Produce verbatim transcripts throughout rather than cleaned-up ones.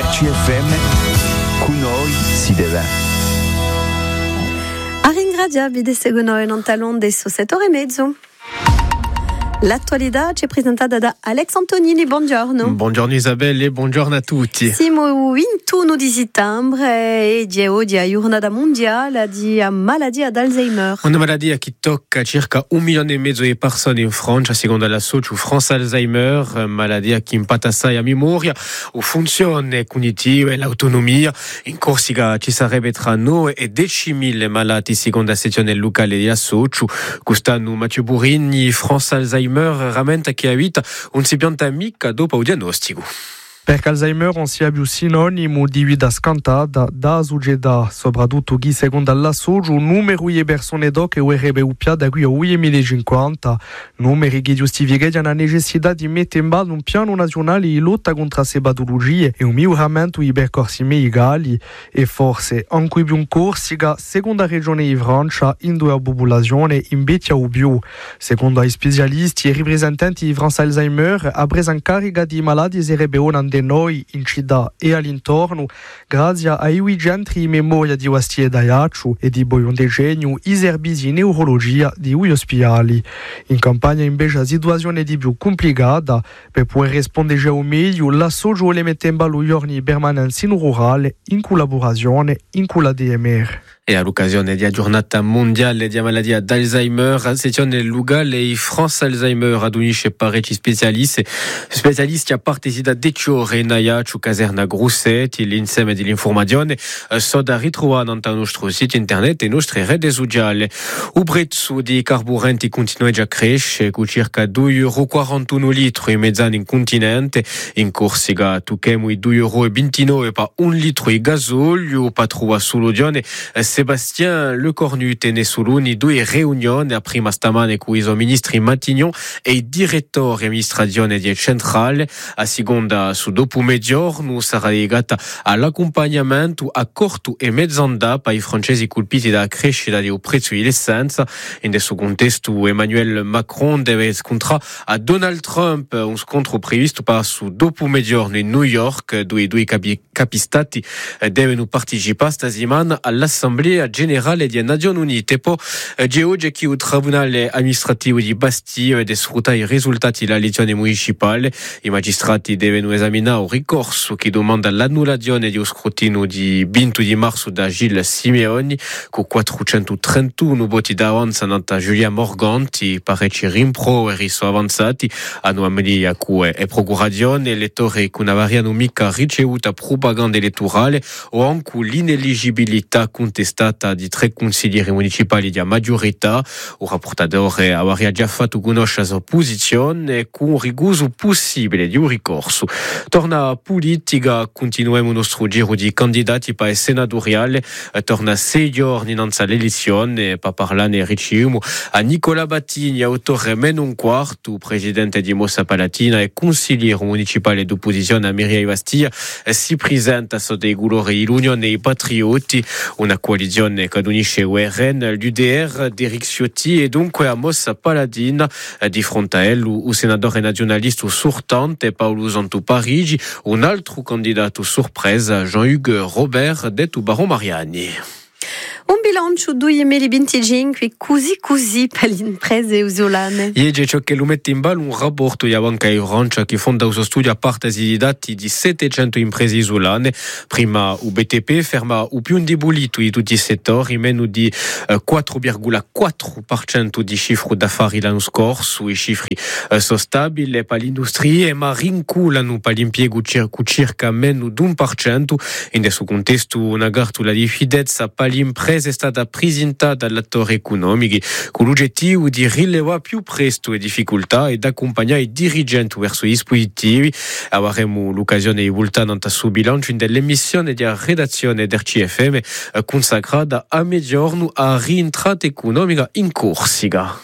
R C F M, con noi si deve. A ringradia vide seguono in un talon del sette ore e mezzo. L'attualità ci è presentata da Alex Antonini, buongiorno. Buongiorno Isabelle e buongiorno a tutti. Siamo il ventuno di settembre e oggi è la giornata mondiale di malattia d'Alzheimer. Una malattia che tocca circa un milione e mezzo di persone in Francia, secondo la Socio France Alzheimer, malattia che impatta assai la memoria, la funzione cognitiva e l'autonomia. In Corsica ci sarebbe tra nove e diecimila malati, secondo la sezione locale di Socio. Quest'anno Matteo Burini, France Alzheimer, rammenta che avvita un si pianta mica dopo il diagnostico. Perché Alzheimer non sia più sinonimo di vita scantata, da succeda, soprattutto chi secondo la Socio, numero di persone che vorrebbe uppiare da qui al duemilacinquanta, numeri che giustificano la necessità di mettere in ballo un piano nazionale di lotta contro queste patologie e un miglioramento dei percorsi medicali e forse anche più in Corsica, seconda regione di Francia, in due la popolazione invecchia o più. Secondo i specialisti e rappresentanti di France Alzheimer, ha preso in carica di malati cerebrali noi in città e all'intorno grazie ai centri di memoria di Ostia e Daiaccio e di buon decennio i servizi di neurologia di ui ospedali. In campagna invece la situazione è più complicata per poter rispondere al meglio la Socio le mette in ballo giorni permanenza in rurale in collaborazione con la D M R. E all'occasione della giornata mondiale di malattia d'Alzheimer, la sezione locale di France Alzheimer adunisce parecchi specialisti, specialisti a partecipare da decciore in Aiaccio, Caserna Grossetti, l'insieme dell'informazione, sono da ritrovare sul nostro sito internet e nostre reti sociali. Il prezzo di carburanti continua a crescere, con circa due euro e quarantuno litri in mezz'anno in continente. In Corsica tocchiamo i due euro e ventinove per un litro di gasolio, per trovare soluzione. Sébastien Lecornu tenne suluni due riunioni a prima stamane con i ministri Matignon e i direttori amministrazione di centrale. A seconda su dopo mezzogiorno sarà legata all'accompagnamento a corto e mezzo andata per i francesi colpiti dalla crescita del prezzo dell'essenza. In questo contesto Emmanuel Macron deve scontrare a Donald Trump un scontro previsto per su dopo mezzogiorno in New York, dove i due capi, capistati devono partecipare stasera all'assemblea generale delle Nazioni Unite. Poi c'è oggi che il Tribunale amministrativo di Bastia sfrutta i risultati della elezione municipale. I magistrati devono esaminare un ricorso che domanda l'annullazione di un scrutinio di venti di marzo da Gilles Simeoni, con quattrocentotrentuno voti d'avanza nata Giulia Morganti. Parecchi rimproveri sono avanzati. Hanno ammediato e procurazione elettori che non avevano mica ricevuto propaganda elettorale o anche l'ineleggibilità contestata di tre consiglieri municipali di maggiorità. Il rapportatore aveva già fatto conoscere la sua posizione con un rigoso possibile di un ricorso. Torna politica, continuiamo il nostro giro di candidati per il senatoriale. Torna sei giorni innanzi all'elezione per parlare riusciamo a Nicola Battini, autore meno un quarto, presidente di Mossa Palatina e consigliere municipale d'opposizione a Mairie di Bastia. Si presenta sotto i colori dell'Unione dei Patrioti, una coalizione che unisce U R N, l'U D R di Eric Ciotti e dunque a Mossa Paladina. Di fronte a elle il senatore nazionalista sortante Paolo Santo Parigi, un altro candidato sorpresa Jean-Hugues Robert detto Baron Mariani. Un bilancio duemilaventicinque così così per le imprese isolane. Ieri ciò che lo mette in ballo un rapporto di Banca di Francia che fonda il suo studio a parte di dati di settecento imprese isolane. Prima il B T P ferma il più indebolito di tutti i settori, meno di quattro virgola quattro per cento di cifre d'affari l'anno scorso. I cifri sono stabili per l'industria ma rinculano per l'impiego circa meno di un per cento. In questo contesto una cartola di fiducia per l'impresa è stata presentata dall'attore economico con l'obiettivo di rilevare più presto le difficoltà e di accompagnare i dirigenti verso i dispositivi. Avremo l'occasione di voltare nel suo bilancio dell'emissione di redazione del C F M consacrata a mezzogiorno a rientrata economica in Corsica.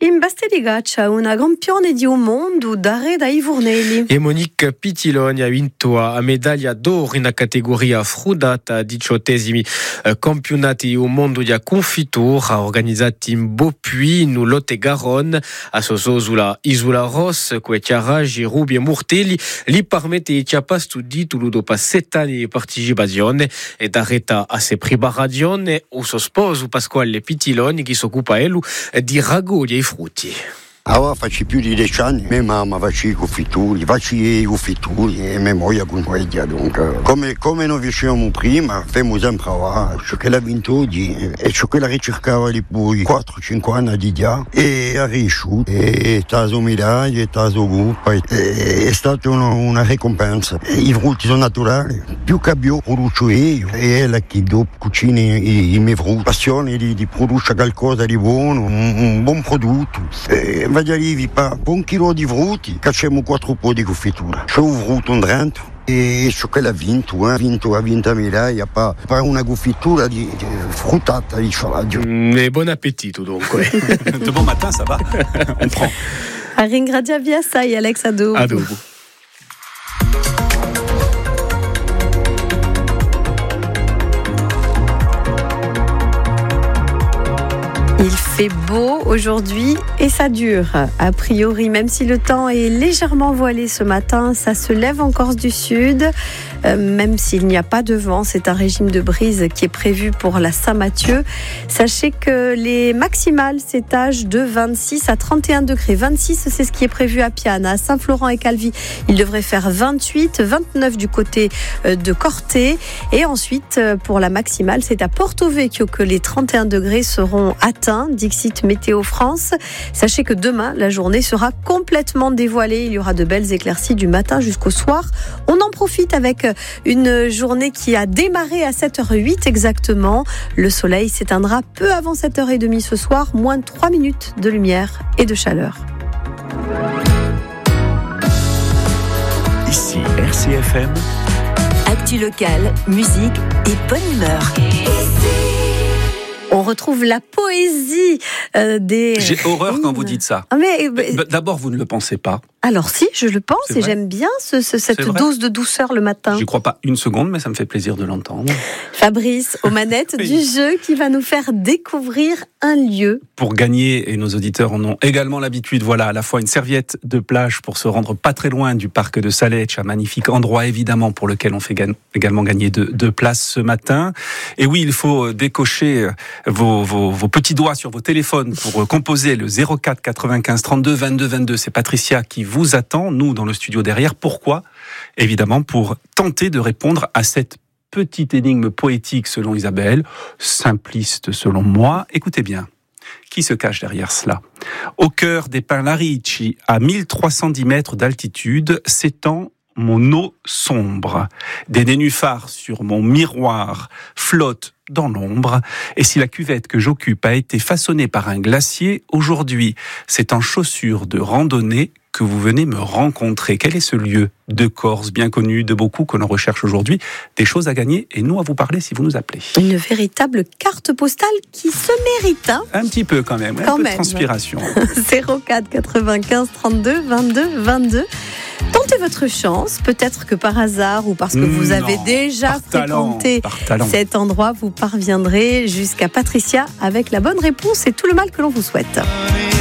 In Basteliga c'è una campione di un mondo d'arre dai Vurnelli. E Monique Pitiloni ha vinto a medaglia d'oro in categoria frudata a diciottesimi campionati del mondo di confitura organizzati in Beaupuy, in Lot-et-Garonne, a Soso sulla Isola Ross, che Chiaragi, Rubi e Murtelli, li permette di chiapastu di tulu dopo sette anni di partecipazione e d'arreta a se preparazione o suo sposo Pasquale Pitiloni che si occupa elu di ragogli e frutti. Allora faccio più di dieci anni, mia mamma faceva i confituri, faccio i confituri e mia moglie con quella. Dunque, come, come noi facevamo prima, facciamo sempre ora, ciò che l'ha vinto oggi e ciò che la ricercava di poi quattro cinque anni di già e ha riuscito, è stato medaglia, è stato gruppo, è stata una, una ricompensa. I frutti sono naturali, più che io produco io e è la che dopo cucina i, i miei frutti, passione di, di produrre qualcosa di buono, un, un buon prodotto. E, Vadialivi pa un chilo di frutti, facciamo quattro po' di confittura. C'è un frutto dentro e ciò che l'ha vinto, ha vinto, ha vinto la medaglia per una confittura di, di fruttata di cialaggio. Mm, e buon appetito dunque. De bon matin, ça va? On prend. A ringradia via sai Alex a dopo. A dopo. Il fait beau aujourd'hui et ça dure. A priori, même si le temps est légèrement voilé ce matin, ça se lève en Corse du Sud. Euh, même s'il n'y a pas de vent, c'est un régime de brise qui est prévu pour la Saint-Mathieu. Sachez que les maximales s'étagent de vingt-six à trente et un degrés. vingt-six, c'est ce qui est prévu à Piane. À Saint-Florent et Calvi, il devrait faire vingt-huit, vingt-neuf du côté de Corté. Et ensuite, pour la maximale, c'est à Porto Vecchio que les trente et un degrés seront atteints. Dixit Météo France. Sachez que demain, la journée sera complètement dévoilée. Il y aura de belles éclaircies du matin jusqu'au soir. On en profite avec une journée qui a démarré à sept heures huit exactement. Le soleil s'éteindra peu avant sept heures trente ce soir. Moins de trois minutes de lumière et de chaleur. Ici R C F M. Actu locale, musique et bonne humeur. On retrouve la poésie euh, des... J'ai horreur quand vous dites ça. Ah mais, mais... D'abord, vous ne le pensez pas. Alors si, je le pense C'est et vrai. j'aime bien ce, ce, cette dose de douceur le matin. J'y crois pas une seconde, mais ça me fait plaisir de l'entendre. Fabrice, aux manettes Oui. du jeu qui va nous faire découvrir un lieu. Pour gagner, et nos auditeurs en ont également l'habitude, voilà, à la fois une serviette de plage pour se rendre pas très loin du parc de Saletch, un magnifique endroit évidemment pour lequel on fait ga- également gagner deux de places ce matin. Et oui, il faut décocher vos, vos, vos petits doigts sur vos téléphones pour composer le zéro quatre quatre-vingt-quinze trente-deux vingt-deux vingt-deux. C'est Patricia qui vous attend, nous dans le studio derrière. Pourquoi ? Évidemment pour tenter de répondre à cette petite énigme poétique selon Isabelle, simpliste selon moi. Écoutez bien. Qui se cache derrière cela ? Au cœur des pins Larici, à mille trois cent dix mètres d'altitude, s'étend mon eau sombre. Des nénuphars sur mon miroir flottent dans l'ombre. Et si la cuvette que j'occupe a été façonnée par un glacier, aujourd'hui, c'est en chaussures de randonnée que vous venez me rencontrer. Quel est ce lieu de Corse bien connu de beaucoup que l'on recherche aujourd'hui? Des choses à gagner et nous à vous parler si vous nous appelez. Une véritable carte postale qui se mérite. Hein. Un petit peu quand même, Quand un peu même. de transpiration. zéro quatre quatre-vingt-quinze trente-deux vingt-deux vingt-deux. Tentez votre chance, peut-être que par hasard ou parce que vous Non, avez déjà par talent, fréquenté par talent. cet endroit, vous parviendrez jusqu'à Patricia avec la bonne réponse et tout le mal que l'on vous souhaite.